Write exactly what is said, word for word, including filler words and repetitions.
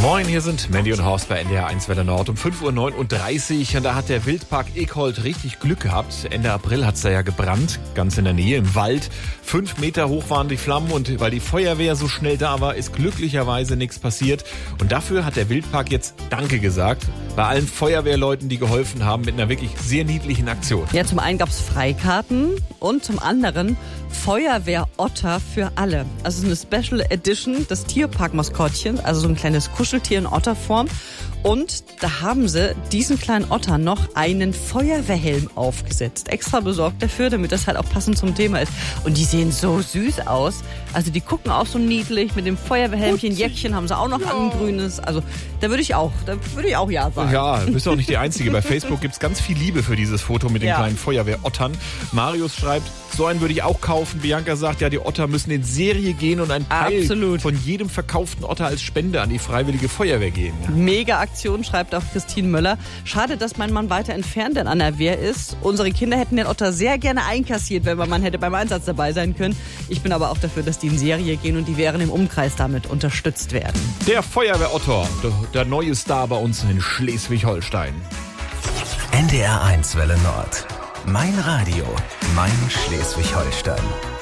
Moin, hier sind Mandy und Horst bei N D R eins Welle Nord um fünf Uhr neununddreißig. Und da hat der Wildpark Eekholt richtig Glück gehabt. Ende April hat's da ja gebrannt, ganz in der Nähe im Wald. Fünf Meter hoch waren die Flammen und weil die Feuerwehr so schnell da war, ist glücklicherweise nichts passiert. Und dafür hat der Wildpark jetzt Danke gesagt bei allen Feuerwehrleuten, die geholfen haben mit einer wirklich sehr niedlichen Aktion. Ja, zum einen gab's Freikarten und zum anderen Feuerwehr Otter für alle. Also eine Special Edition, das Tierpark-Maskottchen, also so ein kleines Kuscheltier in Otterform. Und da haben sie diesen kleinen Otter noch einen Feuerwehrhelm aufgesetzt. Extra besorgt dafür, damit das halt auch passend zum Thema ist. Und die sehen so süß aus. Also die gucken auch so niedlich. Mit dem Feuerwehrhelmchen, Jäckchen haben sie auch noch ja. an, ein grünes. Also da würde ich auch, da würde ich auch ja sagen. Ja, du bist auch nicht die Einzige. Bei Facebook gibt's ganz viel Liebe für dieses Foto mit den ja. kleinen Feuerwehrottern. Marius schreibt, so einen würde ich auch kaufen. Bianca sagt, ja, die Otter müssen in Serie gehen und ein Teil Absolut. von jedem verkauften Otter als Spende an die Freiwillige Feuerwehr gehen. Ja. Mega Aktion, schreibt auch Christine Möller. Schade, dass mein Mann weiter entfernt an der Wehr ist. Unsere Kinder hätten den Otter sehr gerne einkassiert, wenn mein Mann hätte beim Einsatz dabei sein können. Ich bin aber auch dafür, dass die in Serie gehen und die Wehren im Umkreis damit unterstützt werden. Der Feuerwehrotter, der, der neue Star bei uns in Schleswig-Holstein. N D R eins Welle Nord. Mein Radio, mein Schleswig-Holstein.